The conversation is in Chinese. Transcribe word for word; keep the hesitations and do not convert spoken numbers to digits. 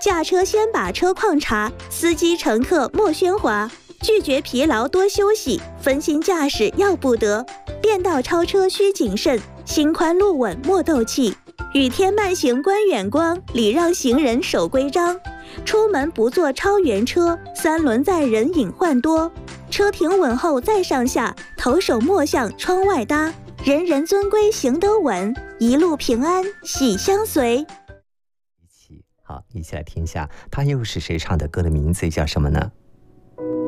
驾车先把车况查，司机乘客莫喧哗，拒绝疲劳多休息，分心驾驶要不得。变道超车需谨慎，心宽路稳莫斗气。雨天慢行观远光，礼让行人守规章。出门不坐超员车，三轮载人隐患多。车停稳后再上下，头手莫向窗外搭。人人遵规行得稳，一路平安喜相随。 好，一起来听一下，它又是谁唱的歌的名字叫什么呢？